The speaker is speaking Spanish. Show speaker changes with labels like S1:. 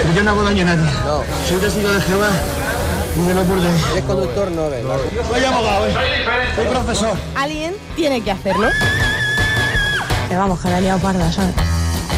S1: Yo no hago daño a nadie.
S2: No.
S1: Soy testigo de Jehová y de los burdeles.
S2: Eres conductor, no ves.
S1: Soy abogado, soy profesor.
S3: Alguien tiene que hacerlo.
S4: Que vamos, que la he liado parda, ¿sabes?